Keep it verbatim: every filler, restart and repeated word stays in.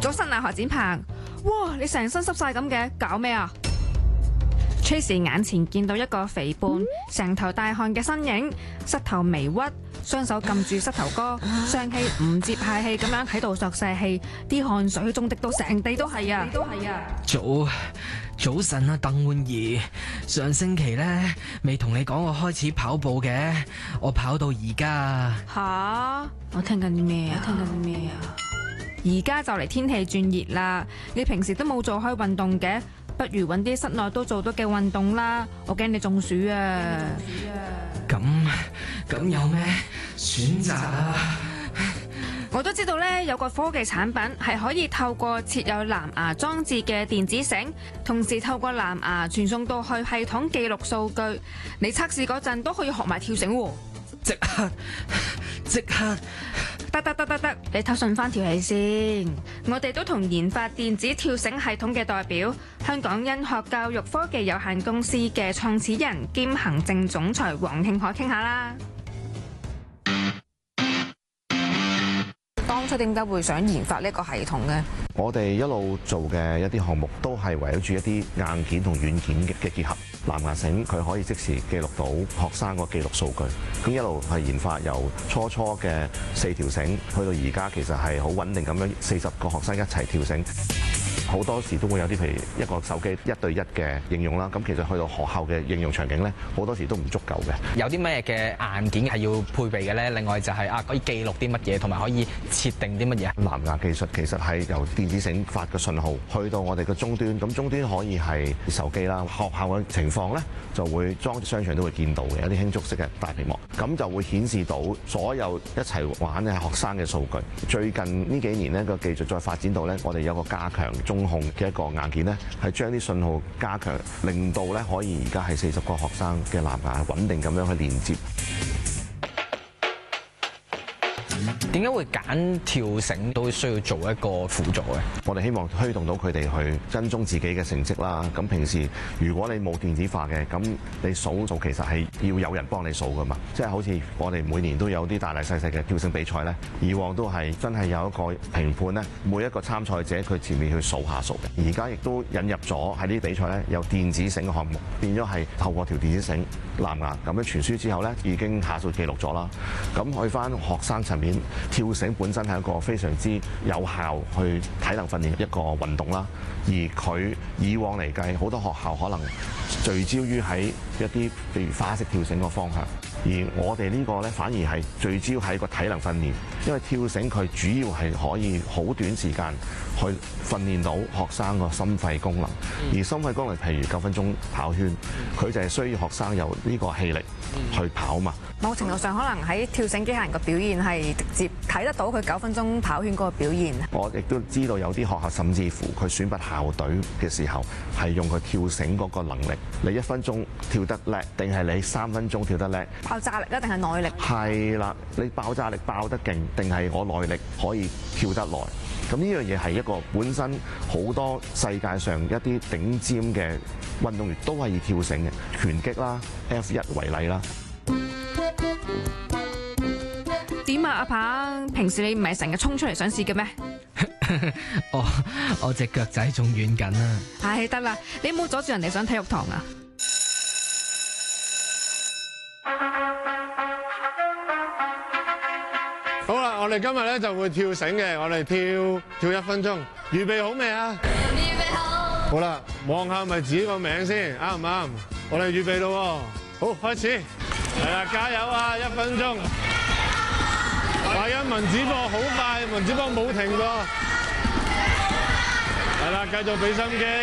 早晨啊，何展鵬，哇，你成身濕晒咁嘅，搞咩啊 ？Tracy 眼前見到一個肥胖、成頭大汗嘅身影，膝頭微屈，雙手撳住膝頭哥，上氣唔接下氣咁樣喺度索瀉氣，啲汗水仲滴到成地都係啊！都係啊！ 早早晨啊，鄧婉儀，上星期咧未同你講我開始跑步嘅，我跑到而家。 吓？我聽緊啲咩啊？我聽緊啲咩啊？而家就嚟天氣轉熱啦，你平時都冇做開運動嘅，不如揾啲室內都做到嘅運動啦。我驚你中暑啊！ 咁咁有咩選擇啊？ 我都知道咧，有個科技產品係可以透過設有藍牙裝置嘅電子繩，同時透過藍牙傳送到去系統記錄數據。你測試嗰陣都可以學埋跳繩喎。 即刻即刻！ 得得得得得，你唞順翻條氣先。我哋都同研發電子跳繩系統嘅代表，香港恩學教育科技有限公司嘅創始人兼行政總裁黃慶海傾下啦。當初點解會想研發呢個系統嘅？ 我哋一路做嘅一啲項目都係圍繞住一啲硬件同軟件嘅嘅結合。藍牙繩佢可以即時記錄到學生個記錄數據，咁一路係研發由初初嘅四條繩，去到而家其實係好穩定咁樣四十個學生一齊跳繩。好多時都會有啲譬如一個手機一對一嘅應用啦，咁其實去到學校嘅應用場景咧，好多時都唔足夠嘅。 有啲咩嘅硬件係要配備嘅咧？另外就係啊，可以記錄啲乜嘢，同埋可以設定啲乜嘢？ 藍牙技術其實係由電子繩發個信號去到我哋嘅終端，咁終端可以係手機啦。學校嘅情況咧就會裝商場都會見到嘅，有啲輕觸式嘅大屏幕，咁就會顯示到所有一齊玩嘅學生嘅數據。最近呢幾年呢個技術再發展到咧，我哋有個加強中控嘅一個硬件咧，係將啲信號加強，令到咧可以而家係四十個學生嘅藍牙穩定咁樣去連接。 點解會揀跳繩都需要做一個輔助嘅？ 我哋希望推動到佢哋去跟蹤自己嘅成績啦。咁平時如果你冇電子化嘅，咁你數數其實係要有人幫你數噶嘛。即係好似我哋每年都有啲大大細細嘅跳繩比賽咧，以往都係真係有一個評判咧，每一個參賽者佢前面去數下數嘅。而家亦都引入咗喺呢啲比賽咧，有電子繩嘅項目，變咗係透過條電子繩藍牙咁樣傳輸之後咧，已經下數記錄咗啦。咁去翻學生層面。跳繩本身係一個非常之有效去體能訓練一個運動啦，而佢以往嚟計，好多學校可能聚焦於喺一啲譬如花式跳繩個方向，而我哋呢個咧反而係聚焦喺個體能訓練，因為跳繩佢主要係可以好短時間去訓練到學生個心肺功能，而心肺功能譬如九分鐘跑圈，佢就係需要學生有呢個氣力去跑嘛。 某程度上，可能喺跳繩機械人個表現係直接睇得到佢九分鐘跑圈嗰個表現。 我亦都知道有啲學校甚至乎佢選拔校隊嘅時候係用佢跳繩嗰個能力，你一分鐘跳得叻，定係你三分鐘跳得叻？ 爆炸力啊，定係耐力？ 係啦，你爆炸力爆得勁，定係我耐力可以跳得耐？咁呢樣嘢係一個本身好多世界上一啲頂尖嘅運動員都係以跳繩嘅，拳擊啦、F 一為例啦。 點啊，阿鵬？平時你唔係成日衝出嚟想試嘅咩？ 我我隻腳仔仲軟緊啊！ 唉，得啦，你唔好阻住人哋上體育堂啊！ 好啦，我哋今日咧就會跳繩嘅，我哋跳跳一分鐘，預備好未啊？ 預備好。 好啦，望下咪自己個名先，啱唔啱？我哋預備咯，好，開始。係啦，加油啊！一分鐘。話緊文子博好快，文子博冇停過。係啦，繼續俾心機。